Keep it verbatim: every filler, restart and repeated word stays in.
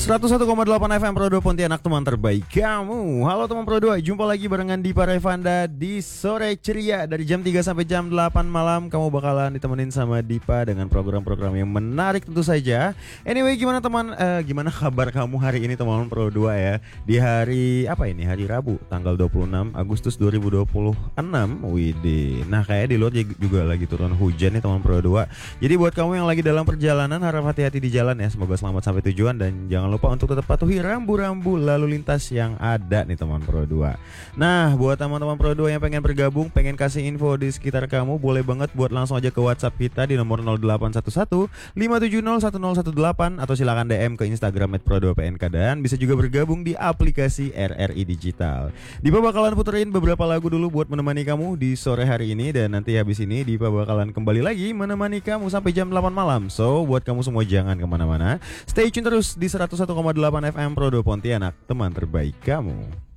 seratus satu koma delapan F M Pro dua Pontianak, teman terbaik kamu. Halo teman Pro dua, jumpa lagi barengan Dipa Revanda di Sore Ceria. Dari jam tiga sampai jam delapan malam kamu bakalan ditemenin sama Dipa dengan program-program yang menarik tentu saja. Anyway, gimana teman, uh, gimana kabar kamu hari ini teman Pro dua ya? Di hari, apa ini, hari Rabu tanggal dua puluh enam Agustus dua ribu dua puluh enam. Widih, nah kayak di luar juga lagi turun hujan nih teman Pro dua. Jadi buat kamu yang lagi dalam perjalanan, harap hati-hati di jalan ya. Semoga selamat sampai tujuan dan jangan lupa untuk tetap patuhi rambu-rambu lalu lintas yang ada nih teman Pro dua. Nah, buat teman-teman Pro dua yang pengen bergabung, pengen kasih info di sekitar kamu, boleh banget buat langsung aja ke WhatsApp kita di nomor nol delapan satu satu lima tujuh nol satu nol satu delapan atau silakan D M ke Instagram et pro dua p n k dan bisa juga bergabung di aplikasi R R I Digital. Dipa bakalan puterin beberapa lagu dulu buat menemani kamu di sore hari ini, dan nanti habis ini Dipa bakalan kembali lagi menemani kamu sampai jam delapan malam. So, buat kamu semua jangan kemana-mana, stay tune terus di seratus satu koma delapan F M Pro dua Pontianak, teman terbaik kamu.